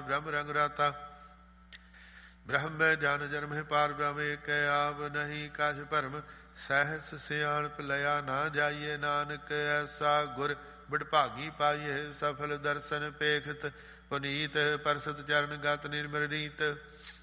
ਬ੍ਰਹਮ ਰੰਗ ਰਾਤਾ। ਬ੍ਰਹਮ ਮੈਂ ਜਨ ਜਨਮ ਹੈ ਪਾਰ ਬ੍ਰਹਮ ਏਕ ਆਵ ਨਹੀਂ ਕਛ ਭਰਮ। ਸਹਿਸ ਸਿਆਣਪ ਲਿਆ ਨਾ ਜਾਈਏ ਨਾਨਕ ਐਸਾ ਗੁਰ ਬਿਡਭਾਗੀ ਪਾਈਏ। ਸਫਲ ਦਰਸ਼ਨ ਪੇਖਤ ਪੁਨੀਤ ਪਰਸਤ ਚਰਨ ਗਤ ਨਿਰਮਲ ਰੀਤ।